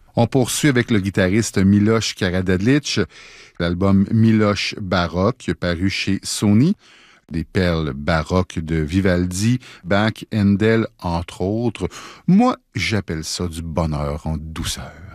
On poursuit avec le guitariste Miloš Karađorđević, l'album Miloš Baroque, paru chez Sony. Des perles baroques de Vivaldi, Bach, Handel, entre autres. Moi, j'appelle ça du bonheur en douceur.